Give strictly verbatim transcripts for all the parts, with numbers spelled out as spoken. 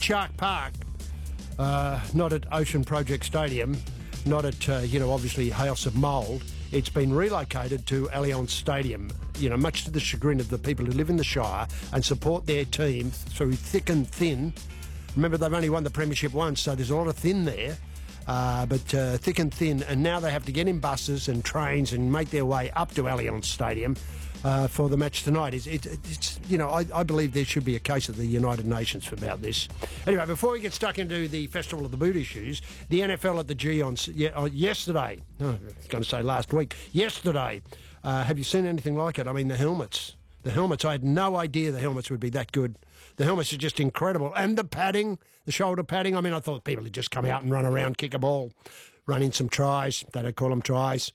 Shark Park, uh, not at Ocean Project Stadium, not at, uh, you know, obviously House of Mould. It's been relocated to Allianz Stadium, you know, much to the chagrin of the people who live in the Shire and support their team through thick and thin. Remember, they've only won the premiership once, so there's a lot of thin there. Uh, but uh, thick and thin, and now they have to get in buses and trains and make their way up to Allianz Stadium uh, for the match tonight. It's, it, it's you know, I, I believe there should be a case at the United Nations about this. Anyway, before we get stuck into the Festival of the Boot issues, the N F L at the G on yeah, yesterday, oh, I was going to say last week, yesterday, uh, have you seen anything like it? I mean, the helmets. The helmets, I had no idea the helmets would be that good. The helmets are just incredible. And the padding, the shoulder padding. I mean, I thought people would just come out and run around, kick a ball, run in some tries. They don't call them tries.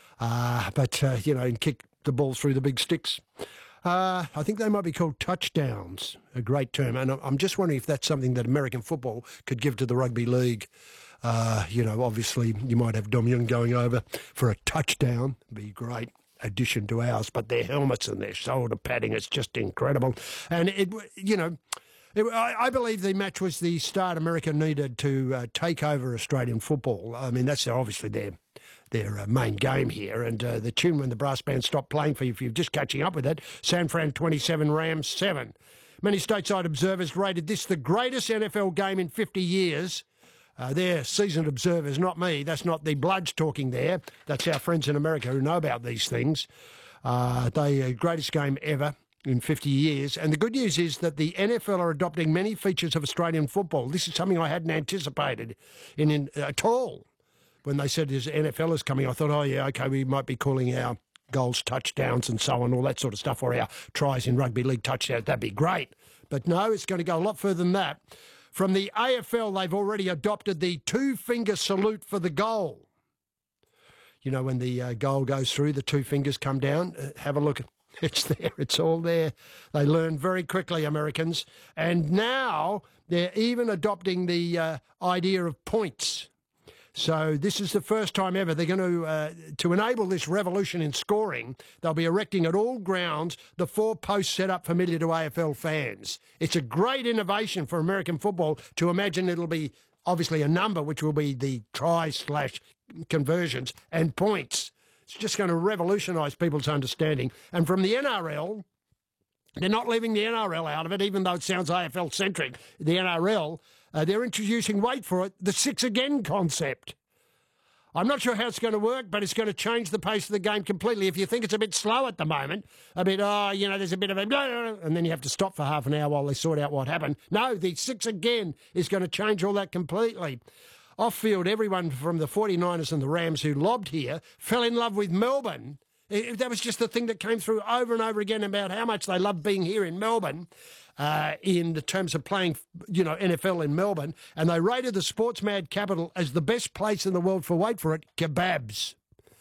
Uh, but, uh, you know, and kick the ball through the big sticks. Uh, I think they might be called touchdowns, a great term. And I'm just wondering if that's something that American football could give to the rugby league. Uh, you know, obviously you might have Dom Young going over for a touchdown. It'd be great addition to ours, but their helmets and their shoulder padding, it's just incredible. And it, you know, it, I, I believe the match was the start America needed to uh, take over Australian football. I mean, that's obviously their their uh, main game here. And uh, the tune when the brass band stopped playing for you, if you're just catching up with it, San Fran twenty-seven, Rams seven. Many stateside observers rated this the greatest N F L game in fifty years. Uh, they're seasoned observers, not me. That's not the bloods talking there. That's our friends in America who know about these things. Uh, they uh, greatest game ever in fifty years. And the good news is that the N F L are adopting many features of Australian football. This is something I hadn't anticipated in, in at all. When they said this N F L is coming, I thought, oh, yeah, OK, we might be calling our goals touchdowns and so on, all that sort of stuff, or our tries in rugby league touchdowns. That'd be great. But no, it's going to go a lot further than that. From the A F L, they've already adopted the two-finger salute for the goal. You know, when the uh, goal goes through, the two fingers come down. Uh, have a look. It's there. It's all there. They learn very quickly, Americans. And now they're even adopting the uh, idea of points. So this is the first time ever they're going to, uh, to enable this revolution in scoring, they'll be erecting at all grounds the four-post setup familiar to A F L fans. It's a great innovation for American football to imagine it'll be obviously a number, which will be the try slash conversions and points. It's just going to revolutionise people's understanding. And from the N R L, they're not leaving the N R L out of it, even though it sounds A F L-centric. The N R L, uh, they're introducing, wait for it, the six-again concept. I'm not sure how it's going to work, but it's going to change the pace of the game completely. If you think it's a bit slow at the moment, a bit, oh, you know, there's a bit of a, and then you have to stop for half an hour while they sort out what happened. No, the six-again is going to change all that completely. Off-field, everyone from the forty-niners and the Rams who lobbed here fell in love with Melbourne. That was just the thing that came through over and over again about how much they love being here in Melbourne uh, in the terms of playing, you know, N F L in Melbourne. And they rated the sports mad capital as the best place in the world for, wait for it, kebabs.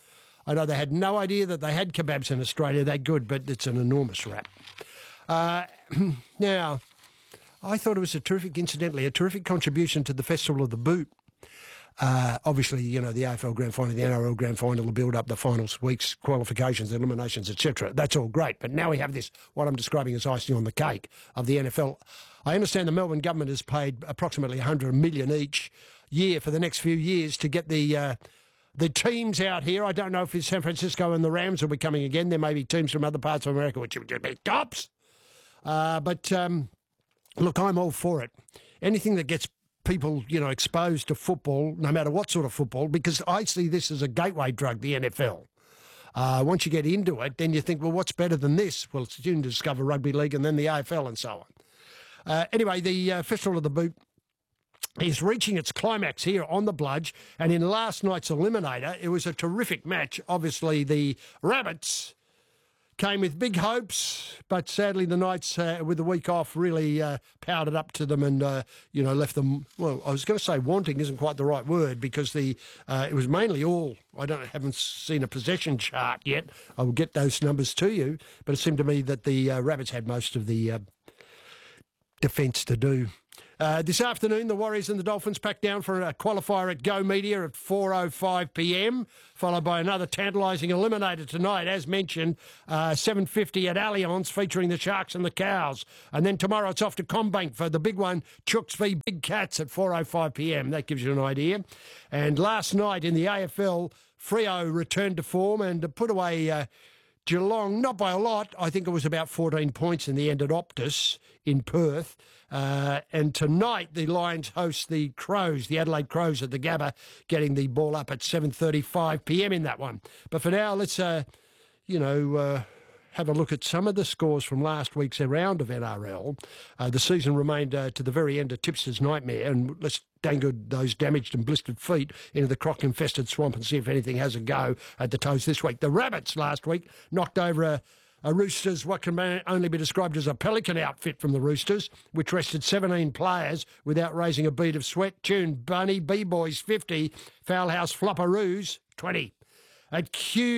I know they had no idea that they had kebabs in Australia that good, but it's an enormous rap. Uh, now, I thought it was a terrific, incidentally, a terrific contribution to the Festival of the Boot. Uh, obviously, you know, the A F L Grand Final, the N R L Grand Final will build up the finals, weeks, qualifications, eliminations, et cetera. That's all great. But now we have this, what I'm describing as icing on the cake of the N F L. I understand the Melbourne government has paid approximately one hundred million dollars each year for the next few years to get the uh, the teams out here. I don't know if it's San Francisco and the Rams will be coming again. There may be teams from other parts of America which would be tops. Uh, but, um, look, I'm all for it. Anything that gets people, you know, exposed to football, no matter what sort of football, because I see this as a gateway drug, the N F L. Uh, once you get into it, then you think, well, what's better than this? Well, it's soon to discover rugby league and then the A F L and so on. Uh, anyway, the uh, Festival of the Boot is reaching its climax here on the Bludge, and in last night's Eliminator, it was a terrific match. Obviously, the Rabbits came with big hopes, but sadly the Knights, uh, with the week off, really uh, powered it up to them and, uh, you know, left them, well, I was going to say wanting isn't quite the right word because the uh, it was mainly all, I don't haven't seen a possession chart yet. I will get those numbers to you, but it seemed to me that the uh, Rabbits had most of the uh, defence to do. Uh, this afternoon, the Warriors and the Dolphins pack down for a qualifier at Go Media at four oh five p m, followed by another tantalising eliminator tonight, as mentioned, uh, seven fifty at Allianz, featuring the Sharks and the Cows. And then tomorrow it's off to Combank for the big one, Chooks v Big Cats at four oh five p m. That gives you an idea. And last night in the A F L, Freo returned to form and put away Uh, Geelong, not by a lot. I think it was about fourteen points in the end at Optus in Perth. Uh, and tonight the Lions host the Crows, the Adelaide Crows at the Gabba, getting the ball up at seven thirty-five p m in that one. But for now, let's, uh, you know, uh, have a look at some of the scores from last week's round of N R L. Uh, the season remained uh, to the very end a tipster's nightmare, and let's dangle those damaged and blistered feet into the croc-infested swamp and see if anything has a go at the toes this week. The Rabbits last week knocked over a, a Roosters, what can only be described as a pelican outfit from the Roosters, which rested seventeen players without raising a bead of sweat. Tune Bunny, B-Boys fifty, Foulhouse Flopperoos twenty. At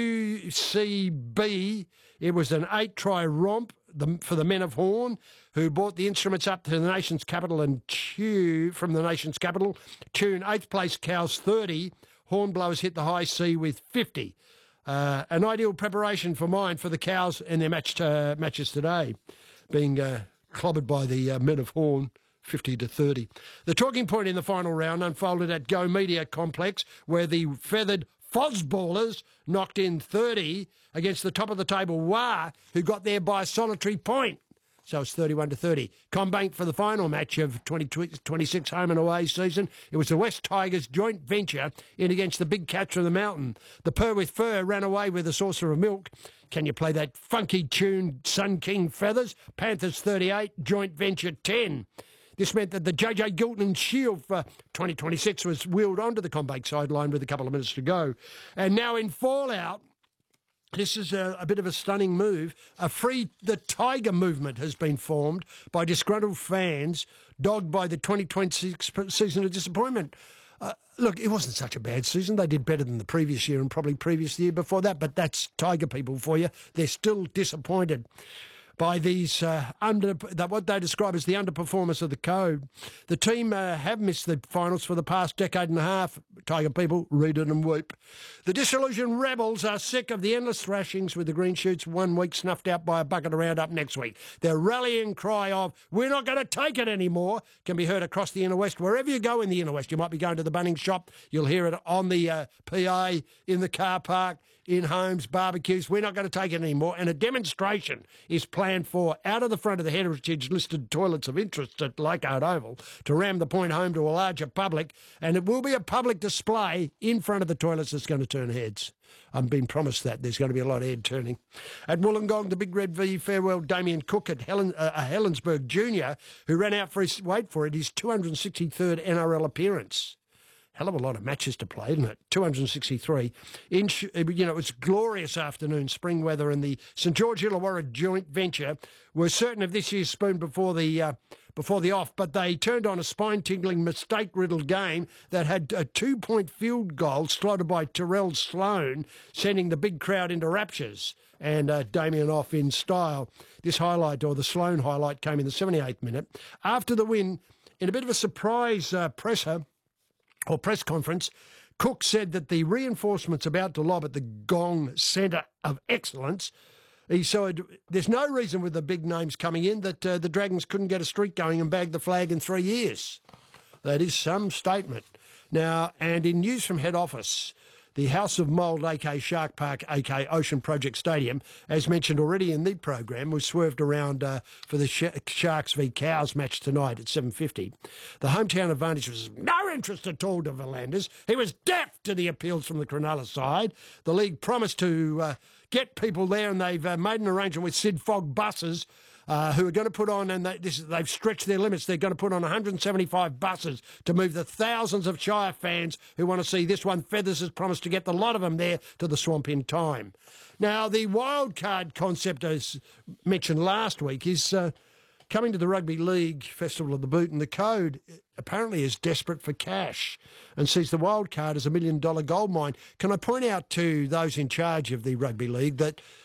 Q C B, it was an eight-try romp the, for the men of Horn, who brought the instruments up to the nation's capital and chew from the nation's capital. Tune eighth place Cows thirty. Hornblowers hit the high C with fifty. Uh, an ideal preparation for mine for the Cows in their match uh, matches today, being uh, clobbered by the uh, men of Horn, fifty to thirty. The talking point in the final round unfolded at Go Media Complex, where the feathered Fozballers knocked in thirty against the top of the table Wah, who got there by a solitary point. So it's thirty-one to thirty. Combank for the final match of twenty twenty-six home and away season. It was the West Tigers joint venture in against the Big Cats of the Mountain. The Purr with Fur ran away with a saucer of milk. Can you play that funky tune, Sun King Feathers? Panthers thirty-eight, joint venture ten. This meant that the J J Gilton Shield for twenty twenty-six was wheeled onto the Combank sideline with a couple of minutes to go. And now in fallout, this is a, a bit of a stunning move. A Free the Tiger movement has been formed by disgruntled fans dogged by the twenty twenty-six season of disappointment. Uh, look, it wasn't such a bad season. They did better than the previous year and probably previous year before that, but that's Tiger people for you. They're still disappointed by these uh, under that what they describe as the underperformance of the code. The team uh, have missed the finals for the past decade and a half. Tiger people, read it and weep. The disillusioned rebels are sick of the endless thrashings, with the green shoots one week snuffed out by a bucket of Roundup next week. Their rallying cry of "we're not going to take it anymore" can be heard across the inner west. Wherever you go in the inner west, you might be going to the Bunnings shop, you'll hear it on the uh, P A, in the car park, in homes, barbecues. We're not going to take it anymore. And a demonstration is planned for out of the front of the heritage-listed toilets of interest at Leichhardt Oval to ram the point home to a larger public. And it will be a public display in front of the toilets that's going to turn heads. I'm being promised that. There's going to be a lot of head turning. At Wollongong, the Big Red V farewell Damien Cook at Helen, uh, Helensburgh Junior, who ran out for his, wait for it, his two hundred sixty-third N R L appearance. Hell of a lot of matches to play, isn't it? two hundred sixty-three. In, you know, it was glorious afternoon, spring weather, and the St George Illawarra joint venture were certain of this year's spoon before the uh, before the off, but they turned on a spine-tingling, mistake-riddled game that had a two-point field goal slotted by Terrell Sloan, sending the big crowd into raptures, and uh, Damien off in style. This highlight, or the Sloan highlight, came in the seventy-eighth minute. After the win, in a bit of a surprise uh, presser, or press conference, Cook said that the reinforcements about to lob at the Gong Centre of Excellence, he said there's no reason with the big names coming in that uh, the Dragons couldn't get a streak going and bag the flag in three years. That is some statement. Now, and in news from head office, the House of Mould, a k Shark Park, a k Ocean Project Stadium, as mentioned already in the program, was swerved around uh, for the Sh Sharks v Cows match tonight at seven fifty. The hometown advantage was no interest at all to Verlanders. He was deaf to the appeals from the Cronulla side. The league promised to uh, get people there, and they've uh, made an arrangement with Sid Fogg buses, Uh, who are going to put on, and they, this, they've stretched their limits, they're going to put on one hundred seventy-five buses to move the thousands of Shire fans who want to see this one. Feathers has promised to get the lot of them there to the swamp in time. Now, the wildcard concept, as mentioned last week, is uh, coming to the Rugby League Festival of the Boot, and the code apparently is desperate for cash and sees the wildcard as a million-dollar gold mine. Can I point out to those in charge of the Rugby League that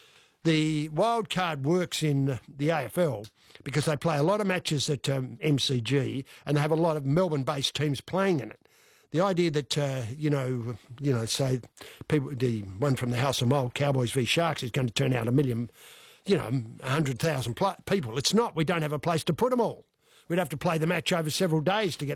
the wild card works in the A F L because they play a lot of matches at um, M C G and they have a lot of Melbourne-based teams playing in it. The idea that, uh, you know, you know, say people, the one from the House of Mold, Cowboys v Sharks, is going to turn out a million, you know, one hundred thousand people. It's not. We don't have a place to put them all. We'd have to play the match over several days to get